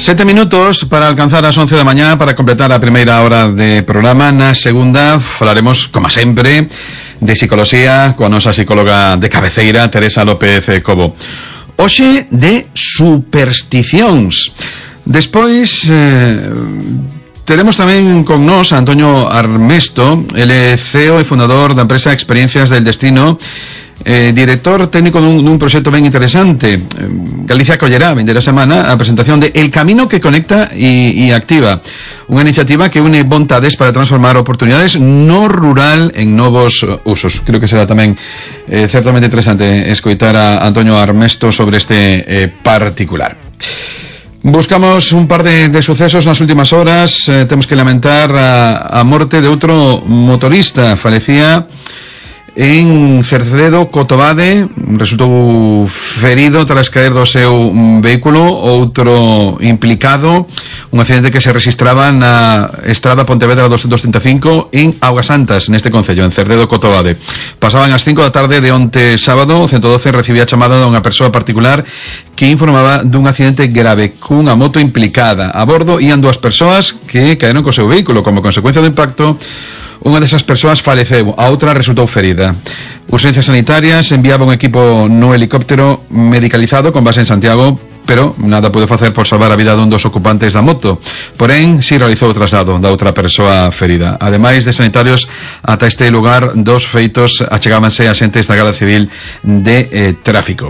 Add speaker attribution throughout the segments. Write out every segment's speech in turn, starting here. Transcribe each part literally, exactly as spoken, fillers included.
Speaker 1: Sete minutos para alcanzar as once da mañá para completar a primeira hora de programa. Na segunda falaremos, como sempre, de psicoloxía coa nosa psicóloga de cabeceira, Teresa López Cobo. Hoxe de supersticións. Despois eh, teremos tamén con nós a Antonio Armesto, ele C E O e fundador da empresa Experiencias del Destino, Eh, director técnico dun, dun proxecto ben interesante. Galicia acollerá vendera semana a presentación de El Camino que Conecta e, e Activa, unha iniciativa que une vontades para transformar oportunidades no rural en novos usos. Creo que será tamén eh, certamente interesante escoitar a Antonio Armesto sobre este eh, particular. Buscamos un par de, de sucesos nas últimas horas. Eh, temos que lamentar a, a morte de outro motorista. Falecía en Cercedo, Cotobade, resultou ferido tras caer do seu vehículo. Outro implicado, un accidente que se registraba na estrada Pontevedra doscientos treinta e cinco en Augas Santas, neste concello, en Cercedo, Cotobade. Pasaban as cinco da tarde de onte sábado. O ciento doce recibía chamada dunha persoa particular que informaba dun accidente grave cunha moto implicada. A bordo ían dúas persoas que caeron co seu vehículo. Como consecuencia do impacto, unha desas persoas faleceu, a outra resultou ferida. Urxencias Sanitarias enviaba un equipo no helicóptero medicalizado con base en Santiago, pero nada pudo facer por salvar a vida dun dos ocupantes da moto. Porén, si realizou o traslado da outra persoa ferida. Ademais de sanitarios, ata este lugar dos feitos achegábanse axentes da Garda Civil de eh, Tráfico.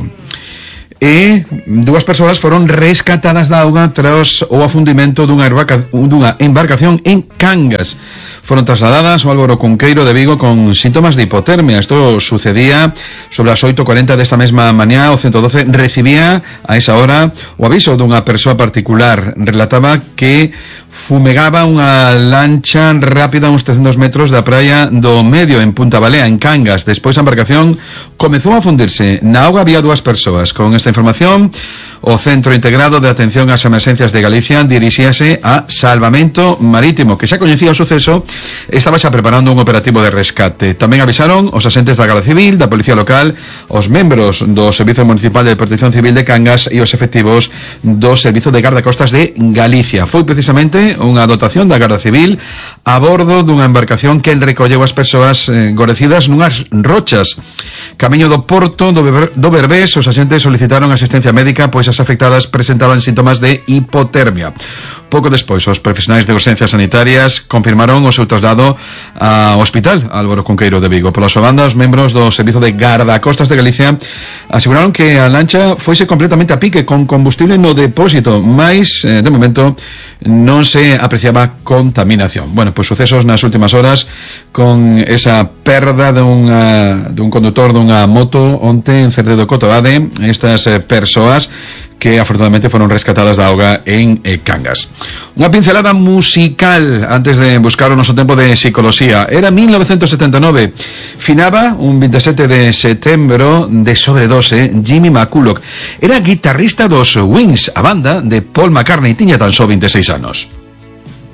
Speaker 1: E dúas persoas foron rescatadas da auga tras o afundimento dunha, dunha embarcación en Cangas. Foron trasladadas ao Álvaro Cunqueiro de Vigo con síntomas de hipotermia. Isto sucedía sobre as oito e cuarenta desta mesma mañá. O ciento doce recibía a esa hora o aviso dunha persoa particular. Relataba que fumegaba unha lancha rápida a uns trescentos metros da praia do Medio, en Punta Balea, en Cangas. Despois a embarcación comezou a fundirse. Na auga había dúas persoas. Con esta información, o Centro Integrado de Atención ás Emerxencias de Galicia dirixíase a Salvamento Marítimo, que xa coñecía o suceso, estaba xa preparando un operativo de rescate. Tamén avisaron os asentes da Garda Civil, da Policía Local, os membros do Servizo Municipal de Protección Civil de Cangas e os efectivos do Servizo de Gardacostas de Galicia. Foi precisamente unha dotación da Garda Civil a bordo dunha embarcación que recolleu as persoas eh, gorecidas nunhas rochas. Camiño do Porto do, Beber, do Berbés, os axentes solicitaron asistencia médica, pois as afectadas presentaban síntomas de hipotermia. Pouco despois, os profesionais de urxencias sanitarias confirmaron o seu traslado ao Hospital Álvaro Cunqueiro de Vigo. Pola súa banda, os membros do Servizo de Gardacostas de Galicia aseguraron que a lancha foise completamente a pique con combustible no depósito, mais, eh, de momento, non se apreciaba contaminación. Bueno, pois sucesos nas últimas horas con esa perda dun, uh, dun condutor dunha moto onte en Cercedo, Cotobade. Estas eh, persoas que afortunadamente foron rescatadas da auga en eh, Cangas. Unha pincelada musical antes de buscar o noso tempo de psicoloxía. Era mil novecentos setenta e nove. Finaba un veintisiete de setembro de sobredose Jimmy McCulloch. Era guitarrista dos Wings, a banda de Paul McCartney. Tiña tan só veintiséis anos.